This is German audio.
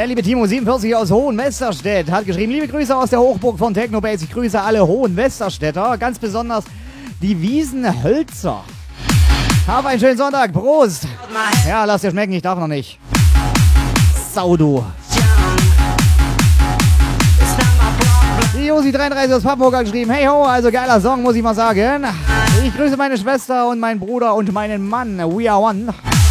Der liebe Timo47 aus Hohenwesterstedt hat geschrieben, liebe Grüße aus der Hochburg von Technobase. Ich grüße alle Hohenwesterstädter, ganz besonders die Wiesenhölzer. Hab einen schönen Sonntag, Prost. Ja, lass dir schmecken, ich darf noch nicht. Sau, du. Die Josi33 aus Papenburg hat geschrieben, hey ho, also geiler Song, muss ich mal sagen. Ich grüße meine Schwester und meinen Bruder und meinen Mann. We are one.